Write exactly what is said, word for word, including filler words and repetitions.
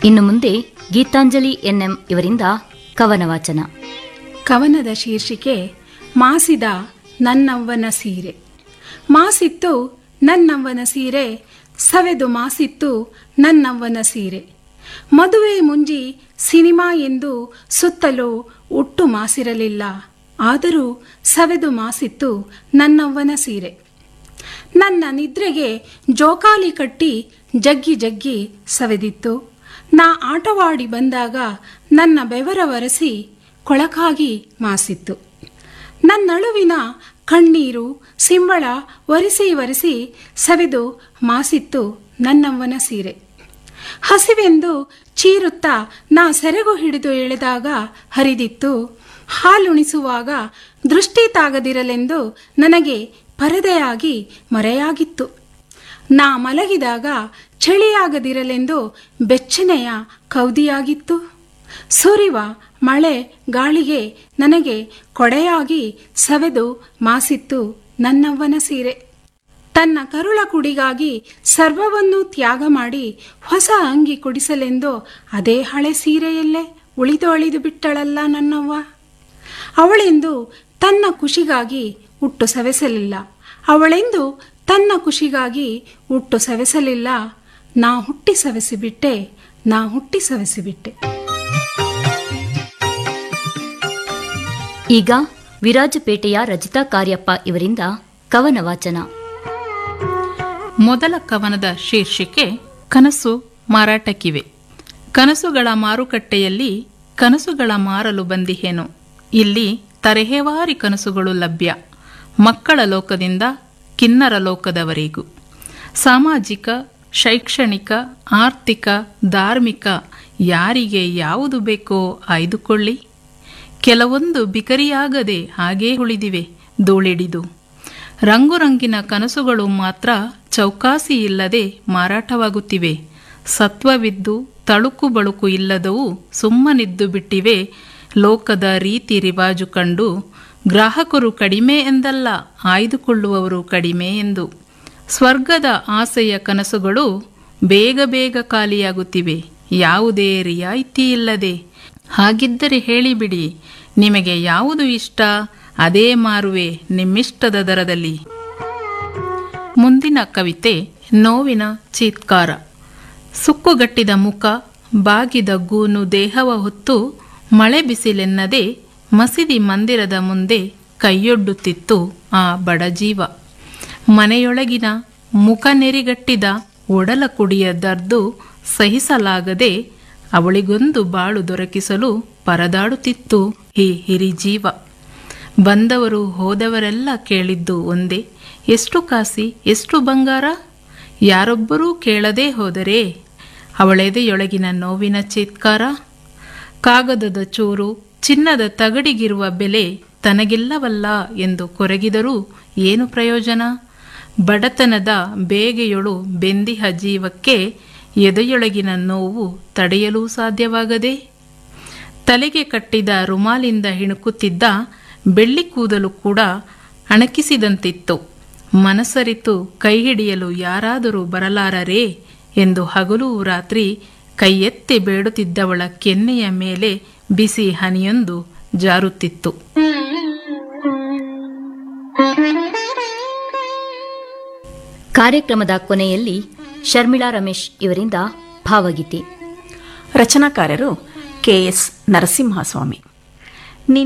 ಇನ್ನು ಮುಂದೆ ಗೀತಾಂಜಲಿ ಎನ್ಎಂ ಇವರಿಂದ ಕವನ ವಾಚನ. ಕವನದ ಶೀರ್ಷಿಕೆ ಮಾಸಿದ ನನ್ನವ್ವನ ಸೀರೆ. ಮಾಸಿತ್ತು ನನ್ನವ್ವನ ಸೀರೆ, ಸವೆದು ಮಾಸಿತ್ತು ನನ್ನವ್ವನ ಸೀರೆ. ಮದುವೆ ಮುಂಜಿ ಸಿನಿಮಾ ಎಂದು ಸುತ್ತಲೂ ಒಟ್ಟು ಮಾಸಿರಲಿಲ್ಲ, ಆದರೂ ಸವೆದು ಮಾಸಿತ್ತು ನನ್ನವ್ವನ ಸೀರೆ. ನನ್ನ ನಿದ್ರೆಗೆ ಜೋಕಾಲಿ ಕಟ್ಟಿ ಜಗ್ಗಿ ಜಗ್ಗಿ ಸವೆದಿತ್ತು. ನಾ ಆಟವಾಡಿ ಬಂದಾಗ ನನ್ನ ಬೆವರ ಒರೆಸಿ ಕೊಳಕಾಗಿ ಮಾಸಿತ್ತು. ನನ್ನಳುವಿನ ಕಣ್ಣೀರು ಸಿಂಬಳ ಒರೆಸಿ ಒರೆಸಿ ಸವೆದು ಮಾಸಿತ್ತು ನನ್ನವ್ವನ ಸೀರೆ. ಹಸಿವೆಂದು ಚೀರುತ್ತಾ ನಾ ಸೆರಗು ಹಿಡಿದು ಎಳೆದಾಗ ಹರಿದಿತ್ತು. ಹಾಲುಣಿಸುವಾಗ ದೃಷ್ಟಿ ತಾಗದಿರಲೆಂದು ನನಗೆ ಪರದೆಯಾಗಿ ಮರೆಯಾಗಿತ್ತು. ನಾ ಮಲಗಿದಾಗ ಚಳಿಯಾಗದಿರಲೆಂದು ಬೆಚ್ಚನೆಯ ಕೌದಿಯಾಗಿತ್ತು. ಸುರಿವ ಮಳೆ ಗಾಳಿಗೆ ನನಗೆ ಕೊಡೆಯಾಗಿ ಸವೆದು ಮಾಸಿತ್ತು ನನ್ನವ್ವನ ಸೀರೆ. ತನ್ನ ಕರುಳ ಕುಡಿಗಾಗಿ ಸರ್ವವನ್ನೂ ತ್ಯಾಗ ಮಾಡಿ ಹೊಸ ಅಂಗಿ ಕೊಡಿಸಲೆಂದು ಅದೇ ಹಳೆ ಸೀರೆಯಲ್ಲೇ ಉಳಿದು ಅಳಿದು ಬಿಟ್ಟಳಲ್ಲ ನನ್ನವ್ವ. ಅವಳೆಂದು ತನ್ನ ಖುಷಿಗಾಗಿ ಹುಟ್ಟು ಸವೆಸಲಿಲ್ಲ, ಅವಳೆಂದು ತನ್ನ ಖುಷಿಗಾಗಿ ಹುಟ್ಟು ಸವೆಸಲಿಲ್ಲ. ನಾ ಹುಟ್ಟಿ ಸವೆಸಿಬಿಟ್ಟೆ, ನಾ ಹುಟ್ಟಿ ಸವೆಸಿಬಿಟ್ಟೆ. ಈಗ ವಿರಾಜಪೇಟೆಯ ರಜಿತಾ ಕಾರ್ಯಪ್ಪ ಇವರಿಂದ ಕವನ ವಾಚನ. ಮೊದಲ ಕವನದ ಶೀರ್ಷಿಕೆ ಕನಸು ಮಾರಾಟಕ್ಕಿವೆ. ಕನಸುಗಳ ಮಾರುಕಟ್ಟೆಯಲ್ಲಿ ಕನಸುಗಳ ಮಾರಲು ಬಂದಿಹೇನು. ಇಲ್ಲಿ ತರಹೇವಾರಿ ಕನಸುಗಳು ಲಭ್ಯ, ಮಕ್ಕಳ ಲೋಕದಿಂದ ಕಿನ್ನರ ಲೋಕದವರೆಗೂ. ಸಾಮಾಜಿಕ, ಶೈಕ್ಷಣಿಕ, ಆರ್ಥಿಕ, ಧಾರ್ಮಿಕ, ಯಾರಿಗೆ ಯಾವುದು ಬೇಕೋ ಆಯ್ದುಕೊಳ್ಳಿ. ಕೆಲವೊಂದು ಬಿಕರಿಯಾಗದೆ ಹಾಗೇ ಉಳಿದಿವೆ ಧೂಳಿಡಿದು. ರಂಗುರಂಗಿನ ಕನಸುಗಳು ಮಾತ್ರ ಚೌಕಾಸಿ ಇಲ್ಲದೆ ಮಾರಾಟವಾಗುತ್ತಿವೆ. ಸತ್ವವಿದ್ದು ತಳುಕು ಬಳುಕು ಇಲ್ಲದವು ಸುಮ್ಮನಿದ್ದು ಬಿಟ್ಟಿವೆ. ಲೋಕದ ರೀತಿ ರಿವಾಜು ಕಂಡು ಗ್ರಾಹಕರು ಕಡಿಮೆ ಎಂದಲ್ಲ, ಆಯ್ದುಕೊಳ್ಳುವವರು ಕಡಿಮೆ ಎಂದು. ಸ್ವರ್ಗದ ಆಸೆಯ ಕನಸುಗಳು ಬೇಗ ಬೇಗ ಖಾಲಿಯಾಗುತ್ತಿವೆ, ಯಾವುದೇ ರಿಯಾಯಿತಿ ಇಲ್ಲದೆ. ಹಾಗಿದ್ದರೆ ಹೇಳಿಬಿಡಿ, ನಿಮಗೆ ಯಾವುದು ಇಷ್ಟ, ಅದೇ ಮಾರುವೆ ನಿಮ್ಮಿಷ್ಟದ ದರದಲ್ಲಿ. ಮುಂದಿನ ಕವಿತೆ ನೋವಿನ ಚೀತ್ಕಾರ. ಸುಕ್ಕುಗಟ್ಟಿದ ಮುಖ, ಬಾಗಿದ ಗೂನು ದೇಹವ ಹೊತ್ತು ಮಳೆ ಬಿಸಿಲೆನ್ನದೆ ಮಸೀದಿ ಮಂದಿರದ ಮುಂದೆ ಕೈಯೊಡ್ಡುತ್ತಿತ್ತು ಆ ಬಡಜೀವ. ಮನೆಯೊಳಗಿನ ಮುಖ ನೆರಿಗಟ್ಟಿದ ಒಡಲ ಕುಡಿಯ ದರ್ದು ಸಹಿಸಲಾಗದೆ ಅವಳಿಗೊಂದು ಬಾಳು ದೊರಕಿಸಲು ಪರದಾಡುತ್ತಿತ್ತು ಈ ಹಿರಿಜೀವ. ಬಂದವರು ಹೋದವರೆಲ್ಲ ಕೇಳಿದ್ದು ಒಂದೇ, ಎಷ್ಟು ಕಾಸಿ, ಎಷ್ಟು ಬಂಗಾರ? ಯಾರೊಬ್ಬರೂ ಕೇಳದೇ ಹೋದರೆ ಅವಳೆದೆಯೊಳಗಿನ ನೋವಿನ ಚೀತ್ಕಾರ. ಕಾಗದದ ಚೂರು, ಚಿನ್ನದ ತಗಡಿಗಿರುವ ಬೆಲೆ ತನಗಿಲ್ಲವಲ್ಲ ಎಂದು ಕೊರಗಿದರೂ ಏನು ಪ್ರಯೋಜನ? ಬಡತನದ ಬೇಗೆಯೊಳು ಬೆಂದಿಹ ಜೀವಕ್ಕೆ ಎದೆಯೊಳಗಿನ ನೋವು ತಡೆಯಲು ಸಾಧ್ಯವಾಗದೆ ತಲೆಗೆ ಕಟ್ಟಿದ ರುಮಾಲಿಂದ ಹಿಣುಕುತ್ತಿದ್ದ ಬೆಳ್ಳಿ ಕೂದಲು ಕೂಡ ಅಣಕಿಸಿದಂತಿತ್ತು. ಮನಸರಿತು ಕೈ ಹಿಡಿಯಲು ಯಾರಾದರೂ ಬರಲಾರರೇ ಎಂದು ಹಗಲು ರಾತ್ರಿ ಕೈ ಎತ್ತಿ ಬೇಡುತ್ತಿದ್ದವಳ ಕೆನ್ನೆಯ ಮೇಲೆ ಬಿಸಿ ಹನಿಯೊಂದು ಜಾರುತ್ತಿತ್ತು. ಕಾರ್ಯಕ್ರಮದ ಕೊನೆಯಲ್ಲಿ ಶರ್ಮಿಳಾ ರಮೇಶ್ ಇವರಿಂದ ಭಾವಗೀತೆ. ರಚನಾಕಾರರು ಕೆ ಎಸ್ ನರಸಿಂಹಸ್ವಾಮಿ.